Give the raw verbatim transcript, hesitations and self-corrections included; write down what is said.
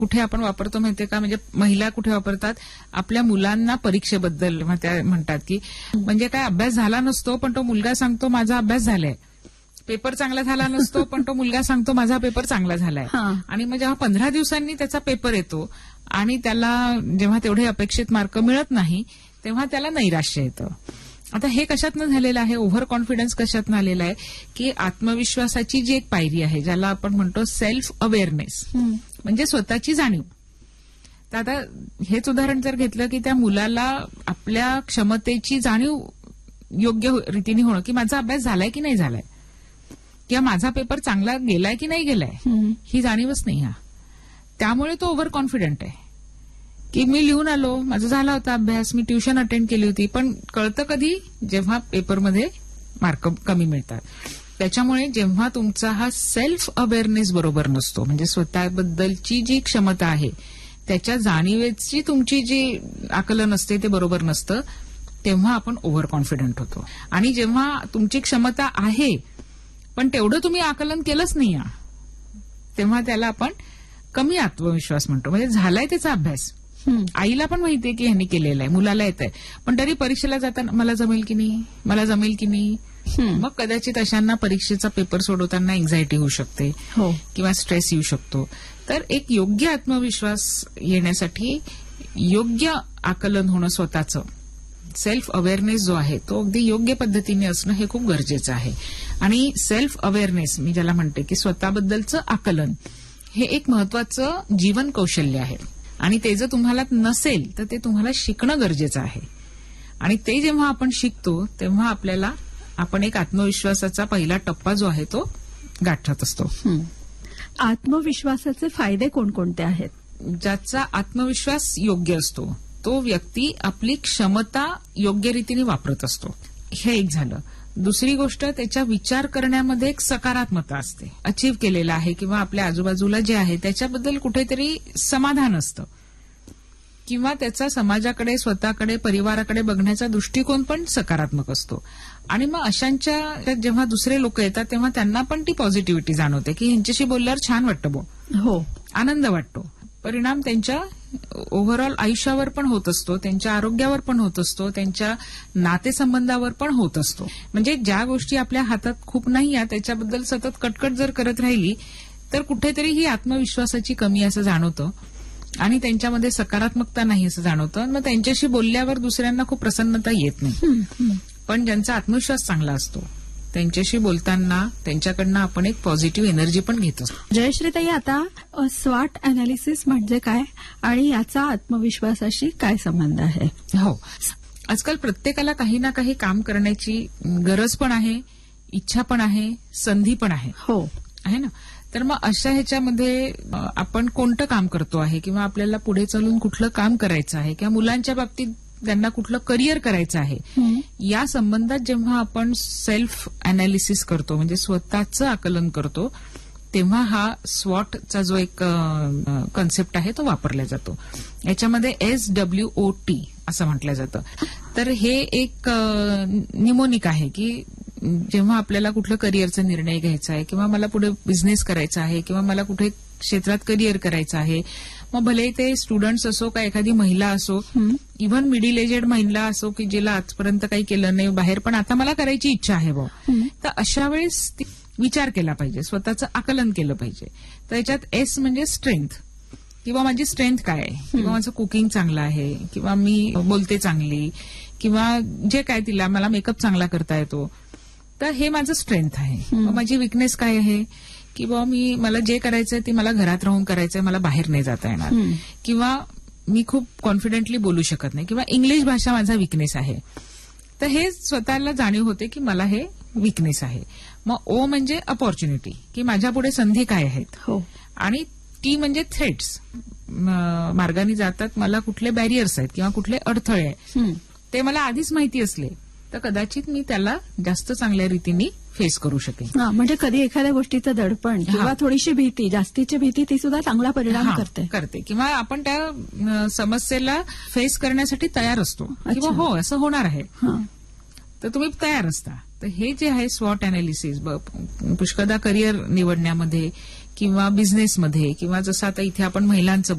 कुठे आपण वापरतो माहितीये का, म्हणजे महिला कुठे वापरतात, आपल्या मुलांना परीक्षेबद्दल त्या म्हणतात की म्हणजे काय अभ्यास झाला नसतो पण तो मुलगा सांगतो माझा अभ्यास झालाय, पेपर चांगला झाला नसतो पण तो मुलगा सांगतो माझा पेपर चांगला झालाय. आणि मग जेव्हा पंधरा दिवसांनी त्याचा पेपर येतो आणि त्याला जेव्हा तेवढे अपेक्षित मार्क मिळत नाही तेव्हा त्याला नैराश्य येतं. आता हे कशातनं झालेलं आहे, ओव्हर कॉन्फिडन्स कशातनं आलेला आहे की आत्मविश्वासाची जी एक पायरी आहे ज्याला आपण म्हणतो सेल्फ अवेअरनेस, म्हणजे स्वतःची जाणीव. तर आता हेच उदाहरण जर घेतलं की त्या मुलाला आपल्या क्षमतेची जाणीव योग्य रीतीने होणं की माझा अभ्यास झालाय की नाही झालाय किंवा माझा पेपर चांगला गेलाय की नाही गेलाय ही जाणीवच नाही. हा त्यामुळे तो ओव्हर कॉन्फिडंट आहे की मी लिहून आलो, माझा झाला होता अभ्यास, मी ट्युशन अटेंड केली होती, पण कळतं कधी जेव्हा पेपरमध्ये मार्क कमी मिळतात. त्याच्यामुळे जेव्हा तुमचा हा सेल्फ अवेअरनेस बरोबर नसतो, म्हणजे स्वतःबद्दलची जी क्षमता आहे त्याच्या जाणीवेची तुमची जी आकलन असते ते बरोबर नसतं, तेव्हा आपण ओव्हर कॉन्फिडंट होतो. आणि जेव्हा तुमची क्षमता आहे पण तेवढं तुम्ही आकलन केलंच नाही तेव्हा त्याला आपण कमी आत्मविश्वास म्हणतो. म्हणजे झालाय त्याचा अभ्यास, आईला पण माहितीये की ह्यांनी केलेला आहे, मुलाला येत आहे, पण तरी परीक्षेला जाताना मला जमेल की नाही, मला जमेल की नाही, मग कदाचित अशांना परीक्षेचा पेपर सोडवताना एन्झायटी होऊ शकते किंवा स्ट्रेस येऊ शकतो. तर एक योग्य आत्मविश्वास येण्यासाठी योग्य आकलन होणं स्वतःचं, सेल्फ अवेअरनेस जो आहे तो अगदी योग्य पद्धतीने असणं हे खूप गरजेचं आहे. आणि सेल्फ अवेअरनेस मी ज्याला म्हणते की स्वतःबद्दलचं आकलन हे एक महत्वाचं जीवन कौशल्य आहे. आणि ते जर तुम्हाला नसेल तर ते तुम्हाला शिकणं गरजेचं आहे. आणि ते जेव्हा आपण शिकतो तेव्हा आपल्याला आपण एक आत्मविश्वासाचा पहिला टप्पा जो आहे तो गाठत असतो. आत्मविश्वासाचे फायदे कोणकोणते आहेत? ज्याचा आत्मविश्वास योग्य असतो तो व्यक्ती आपली क्षमता योग्य रीतीने वापरत असतो, हे एक झालं. दुसरी गोष्ट, त्याच्या विचार करण्यामध्ये एक सकारात्मकता असते, अचीव्ह केलेला आहे किंवा आपल्या आजूबाजूला जे आहे त्याच्याबद्दल कुठेतरी समाधान असतं किंवा त्याचा समाजाकडे, स्वतःकडे, परिवाराकडे बघण्याचा दृष्टिकोन पण सकारात्मक असतो. आणि मग अशांच्या जेव्हा दुसरे लोक येतात तेव्हा त्यांना पण ती पॉझिटिव्हिटी जाणवते की ह्यांच्याशी बोलल्यावर छान वाटतं, बो हो आनंद वाटतो. परिणाम त्यांच्या ओव्हरऑल आयुष्यावर पण होत असतो, त्यांच्या आरोग्यावर पण होत असतो, त्यांच्या नातेसंबंधावर पण होत असतो. म्हणजे ज्या गोष्टी आपल्या हातात खूप नाही आहे त्याच्याबद्दल सतत कटकट जर करत राहिली तर कुठेतरी ही आत्मविश्वासाची कमी असं जाणवतं आणि त्यांच्यामध्ये सकारात्मकता नाही असं जाणवतं. मग त्यांच्याशी बोलल्यावर दुसऱ्यांना खूप प्रसन्नता येत नाही. पण ज्यांचा आत्मविश्वास चांगला असतो त्यांच्याशी बोलताना त्यांच्याकडनं आपण एक पॉझिटिव्ह एनर्जी पण घेतो. जयश्रीताई, आता स्वॉट अनालिसिस म्हणजे काय आणि याचा आत्मविश्वासाशी काय संबंध आहे? हो, आजकाल प्रत्येकाला काही ना काही काम करण्याची गरज पण आहे, इच्छा पण आहे, संधी पण आहे. हो आहे ना. तर मग अशा ह्याच्यामध्ये आपण कोणतं काम करतो आहे किंवा आपल्याला पुढे चालून कुठलं काम करायचं आहे किंवा मुलांच्या बाबतीत त्यांना कुठलं करिअर करायचं आहे, या संबंधात जेव्हा आपण सेल्फ अनालिसिस करतो म्हणजे स्वतःचं आकलन करतो तेव्हा हा स्वॉटचा जो एक कन्सेप्ट आहे तो वापरला जातो. याच्यामध्ये एस डब्ल्यू ओ टी असं म्हटलं जातं. तर हे एक निमोनिक आहे की जेव्हा आपल्याला कुठलं करिअरचा निर्णय घ्यायचा आहे किंवा मला पुढे बिझनेस करायचा आहे किंवा मला कुठे क्षेत्रात करिअर करायचं आहे, मग भले ते स्टुडंट्स असो का एखादी महिला असो, इव्हन मिडिल एजेड महिला असो की जिला आजपर्यंत काही केलं नाही बाहेर पण आता मला करायची इच्छा आहे बा, तर अशा वेळेस विचार केला पाहिजे, स्वतःचं आकलन केलं पाहिजे. तर याच्यात एस म्हणजे स्ट्रेंथ, किंवा माझी स्ट्रेंथ काय आहे, किंवा माझं कुकिंग चांगलं आहे किंवा मी बोलते चांगली किंवा जे काय तिला मला मेकअप चांगला करता येतो, तर हे माझं स्ट्रेंथ आहे. मग माझी विकनेस काय आहे की बा मी मला जे करायचंय ते मला घरात राहून करायचंय, मला बाहेर नाही जाता येणार किंवा मी खूप कॉन्फिडेंटली बोलू शकत नाही किंवा इंग्लिश भाषा माझा विकनेस आहे. तर हे स्वतःला जाणीव होते की मला हे विकनेस आहे. मग ओ म्हणजे अपॉर्च्युनिटी, की माझ्या पुढे संधी काय आहेत, आणि टी म्हणजे थ्रेट्स, मार्गाने जातात मला कुठले बॅरियर्स आहेत किंवा कुठले अडथळे आहेत ते मला आधीच माहिती असले तर कदाचित मी त्याला जास्त चांगल्या रीतीने फेस करू शकेन. म्हणजे कधी एखाद्या गोष्टीचं दडपण किंवा थोडीशी भीती, जास्तीची भीती, ती सुद्धा चांगला परिणाम करते करते किंवा आपण त्या समस्येला फेस करण्यासाठी तयार असतो किंवा हो असं होणार आहे तर तुम्ही तयार असता. तर हे जे आहे स्वॉट अनालिसिस पुष्कळदा करिअर निवडण्यामध्ये किंवा बिझनेसमध्ये किंवा जसं आता इथे आपण महिलांचं